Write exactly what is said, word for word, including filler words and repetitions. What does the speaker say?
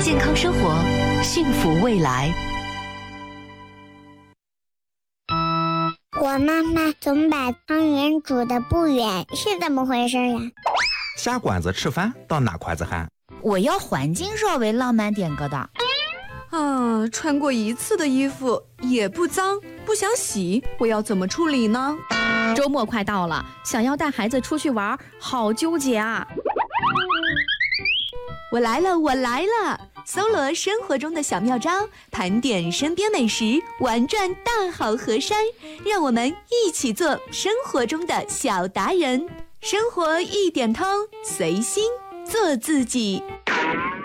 健康生活，幸福未来。 我妈妈总把汤圆煮得不圆，是怎么回事呀？ 下馆子吃饭到哪筷子喊？ 我要环境稍微浪漫点个的。 啊，穿过一次的衣服也不脏，不想洗，我要怎么处理呢？ 周末快到了，想要带孩子出去玩，好纠结啊！ 我来了，我来了！搜罗生活中的小妙招，盘点身边美食，玩转大好河山，让我们一起做生活中的小达人。生活一点通，随心做自己。